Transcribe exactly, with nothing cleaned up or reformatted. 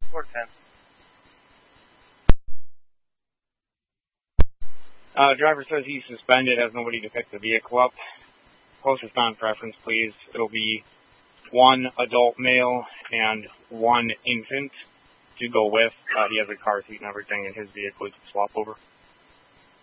four ten. Uh, driver says he's suspended, has nobody to pick the vehicle up. Closest on preference, please. It'll be one adult male and one infant to go with. Uh, he has a car seat and everything in his vehicle. He can swap over.